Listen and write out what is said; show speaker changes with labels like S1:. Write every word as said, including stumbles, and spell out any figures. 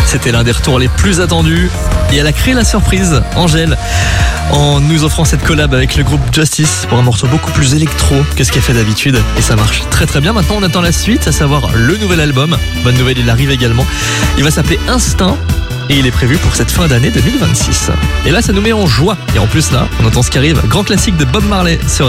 S1: C'était l'un des retours les plus attendus et elle a créé la surprise, Angèle, en nous offrant cette collab avec le groupe Justice pour un morceau beaucoup plus électro que ce qu'elle fait d'habitude. Et ça marche très très bien. Maintenant on attend la suite, à savoir le nouvel album. Bonne nouvelle, il arrive également. Il va s'appeler Instinct et il est prévu pour cette fin d'année deux mille vingt-six. Et là ça nous met en joie. Et en plus là, on entend ce qui arrive. Grand classique de Bob Marley sur